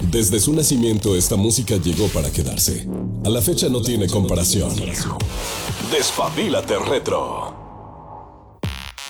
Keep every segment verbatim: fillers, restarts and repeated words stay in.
Desde su nacimiento esta música llegó para quedarse. A la fecha no tiene comparación. Despabilate retro.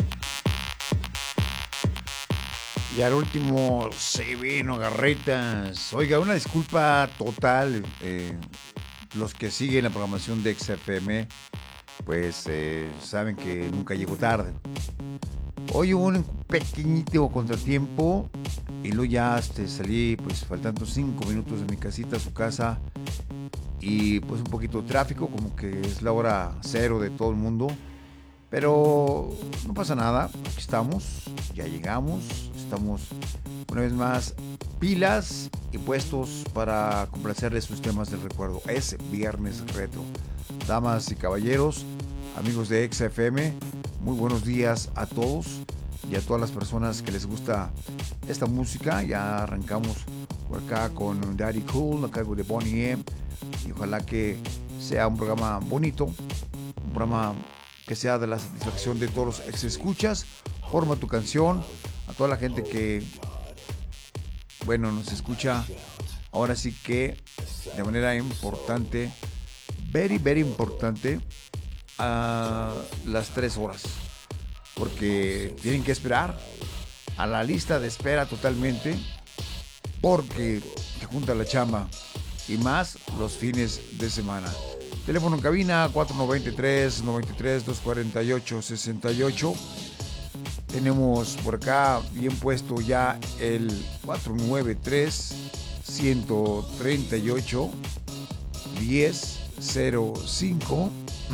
Y al último se vino Garritas. Oiga, una disculpa total. Eh, los que siguen la programación de X F M, pues eh, saben que nunca llego tarde. Hoy hubo un pequeñito contratiempo y luego ya este, salí pues faltando cinco minutos de mi casita a su casa y pues un poquito de tráfico, como que es la hora cero de todo el mundo, pero no pasa nada, aquí estamos, ya llegamos, estamos una vez más pilas y puestos para complacerles sus temas del recuerdo. Es Viernes Retro. Damas y caballeros, amigos de X F M, muy buenos días a todos y a todas las personas que les gusta esta música. Ya arrancamos por acá con Daddy Cool a cargo de Bonnie M. Y ojalá que sea un programa bonito, un programa que sea de la satisfacción de todos los ex escuchas. Forma tu canción a toda la gente que, bueno, nos escucha ahora sí que de manera importante, very, very importante, a las tres horas, porque tienen que esperar a la lista de espera totalmente, porque se junta la chamba y más los fines de semana. Teléfono en cabina cuatro nueve tres, noventa y tres, doscientos cuarenta y ocho, sesenta y ocho. Tenemos por acá bien puesto ya el cuatro nueve tres, ciento treinta y ocho, diez cero cinco.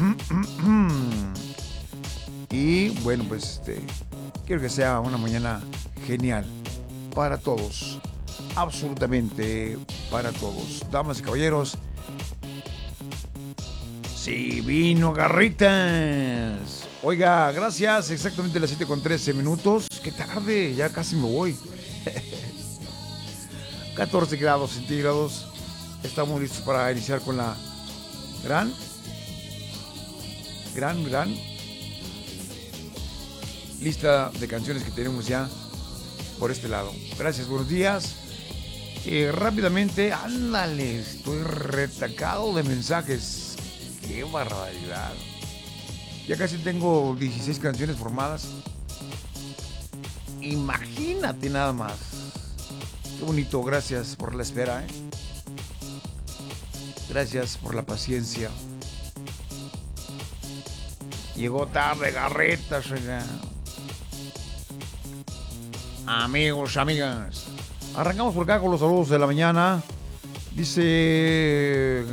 Y bueno, pues este, quiero que sea una mañana genial para todos, absolutamente para todos. Damas y caballeros, sí vino Garritas. Oiga, gracias, exactamente las siete con trece minutos. Qué tarde, ya casi me voy. catorce grados centígrados. Estamos listos para iniciar con la gran, gran, gran lista de canciones que tenemos ya por este lado. Gracias, buenos días. Eh, rápidamente, ándale, estoy retacado de mensajes. Qué barbaridad. Ya casi tengo dieciséis canciones formadas. Imagínate nada más. Qué bonito, gracias por la espera, ¿eh? Gracias por la paciencia. Llegó tarde, Garritas, oiga. Amigos, amigas, arrancamos por acá con los saludos de la mañana. Dice...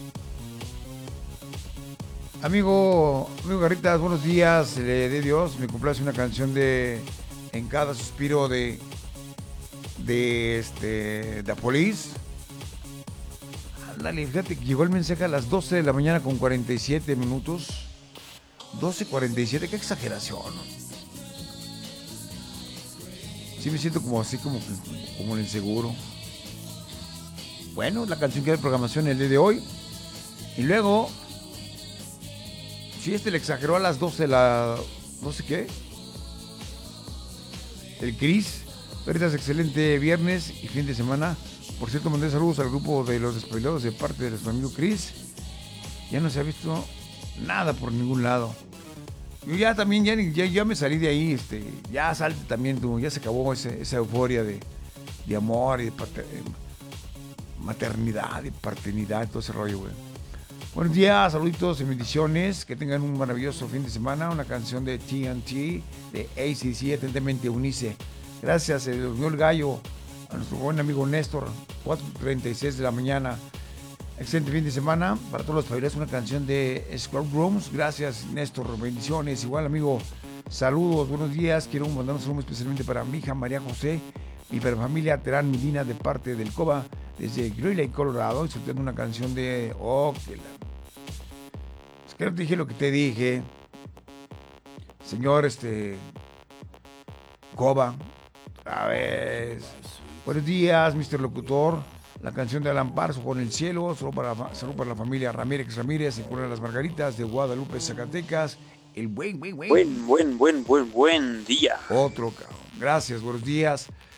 Amigo, amigo Garritas, buenos días, le dé Dios, me complace una canción de En cada suspiro de de este de Police. Ándale, fíjate que llegó el mensaje a las doce de la mañana con cuarenta y siete minutos. doce cuarenta y siete, qué exageración. Sí me siento como así, como, como en el seguro. Bueno, la canción que hay de programación el día de hoy. Y luego... Si este le exageró a las doce, la... no sé qué. El Cris. Veritas, excelente viernes y fin de semana. Por cierto, mandé saludos al grupo de los despabilados de parte de nuestro amigo Cris. Ya no se ha visto nada por ningún lado. Yo ya también, ya, ya, ya me salí de ahí. Este, ya salte también tú. Ya se acabó ese, esa euforia de, de amor y de pater, maternidad, de paternidad, todo ese rollo, güey. Buenos días, saluditos y bendiciones. Que tengan un maravilloso fin de semana. Una canción de T N T, de A C C, atentamente Unice. Gracias, se durmió el gallo. A nuestro buen amigo Néstor, cuatro treinta y seis de la mañana. Excelente fin de semana. Para todos los familiares, una canción de Square Rooms. Gracias, Néstor, bendiciones. Igual, amigo, saludos, buenos días. Quiero mandar un saludo especialmente para mi hija María José y para mi familia Terán Medina de parte del Coba, desde Great Lake, Colorado, disfrutando una canción de... Oh, que la... Es que no te dije lo que te dije. Señor, este... Coba. A ver... Buenos días, mister Locutor. La canción de Alan Parso con el cielo. Solo para, solo para la familia Ramírez Ramírez, en Cura de las Margaritas, de Guadalupe, Zacatecas. El buen, buen, buen. Buen, buen, buen, buen, buen día. Otro, cabrón. Gracias, buenos días.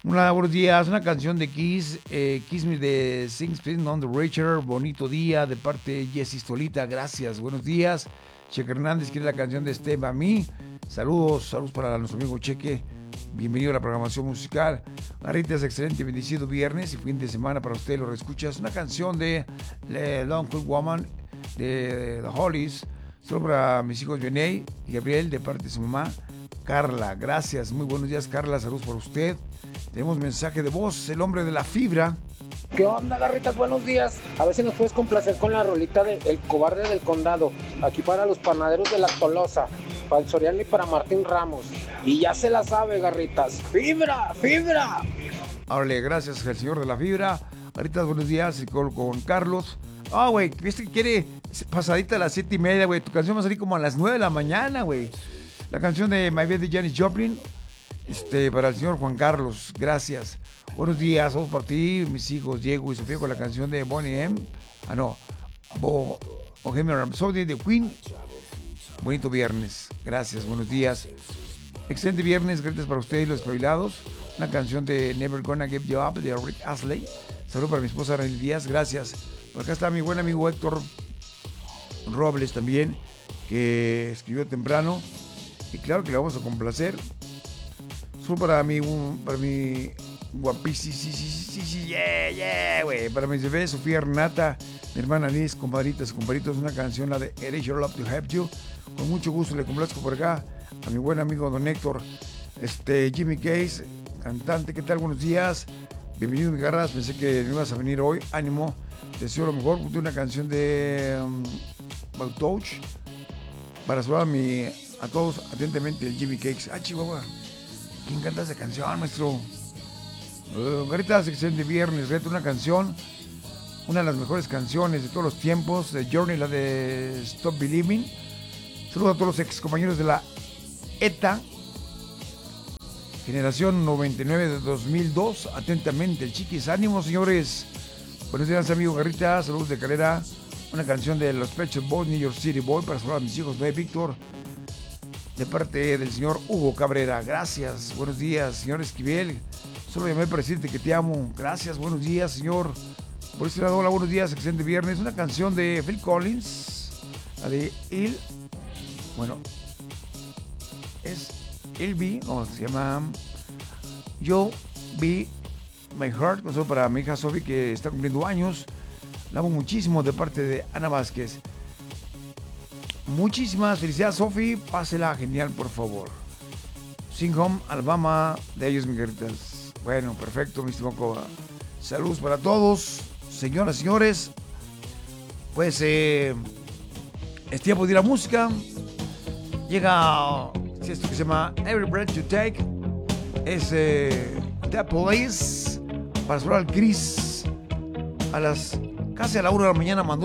Hola, buenos días. Una canción de Kiss, eh, Kiss Me de Sing Spin on the Richer. Bonito día de parte de Jessy Stolita. Gracias, buenos días. Cheque Hernández quiere la canción de Steve a mí. Saludos, saludos para nuestro amigo Cheque. Bienvenido a la programación musical. Garritas, excelente, bendecido viernes y fin de semana para usted. Lo reescuchas. Una canción de The Long Cool Woman de The Hollies. Solo para mis hijos Beney y Gabriel de parte de su mamá Carla. Gracias, muy buenos días Carla, saludos por usted. Tenemos mensaje de voz, el hombre de la fibra. ¿Qué onda, Garritas? Buenos días. A ver si nos puedes complacer con la rolita de El Cobarde del Condado. Aquí para los panaderos de La Tolosa, para el Soriano y para Martín Ramos. Y ya se la sabe, Garritas. ¡Fibra! ¡Fibra! Órale, gracias al señor de la fibra. Garritas, buenos días, con, con Carlos. Ah, güey, ¿viste que quiere pasadita a las siete y media, güey? Tu canción va a salir como a las nueve de la mañana, güey. La canción de My Bed de Janis Joplin. Este, para el señor Juan Carlos, gracias. Buenos días, vamos por ti, mis hijos Diego y Sofía con la canción de Bonnie M. Ah, no, Bo, Bohemian Rhapsody de Queen. Bonito viernes, gracias, buenos días. Excelente viernes, gracias para ustedes los espabilados. Una canción de Never Gonna Give You Up de Rick Astley. Saludos para mi esposa Rani Díaz, gracias. Por acá está mi buen amigo Héctor Robles también, que escribió temprano. Y claro que le vamos a complacer. Solo para mi, para mi guapísima, sí, sí, sí, sí, yeah, yeah, güey. Para mis bebés, Sofía Renata, mi hermana Liz, compadritas, compadritos, una canción, la de It Is Your Love to Have You. Con mucho gusto le complazco por acá a mi buen amigo Don Héctor, este, Jimmy Case, cantante. ¿Qué tal? Buenos días. Bienvenido, mi garras. Pensé que no ibas a venir hoy. Ánimo. Te deseo lo mejor. De una canción de um, About Touch. Para saludar a, mi, a todos atentamente, el Jimmy Cakes. Ah, Chihuahua. ¿Quién canta esa canción, maestro? Uh, Garitas, excelente viernes, reto una canción, una de las mejores canciones de todos los tiempos, de Journey, la de Stop Believing. Saludos a todos los ex compañeros de la E T A, generación noventa y nueve de dos mil dos, atentamente, el Chiquis. Ánimo, señores. Buenos días, amigo Garrita, saludos de Calera. Una canción de los Pet Shop Boys, New York City Boy, para saludar a mis hijos, Noé Víctor, de parte del señor Hugo Cabrera. Gracias, buenos días, señor Esquivel. Solo llamé para decirte que te amo. Gracias, buenos días, señor. Por este lado, hola, buenos días, excelente viernes. Una canción de Phil Collins, la de Il. Bueno, es Il Be, o se llama Yo Be My Heart. Solo para mi hija Sophie, que está cumpliendo años. La amo muchísimo, de parte de Ana Vázquez. Muchísimas felicidades, Sophie. Pásela genial, por favor. Sing Home, Alabama, de ellos, Miguelitas. Bueno, perfecto, mi estimado Coba. Saludos para todos, señoras y señores. Pues eh, es tiempo de ir a música. Llega esto que se llama Every Breath You Take. Es eh, The Police. Para saludar al Chris. A las casi a la una de la mañana mandó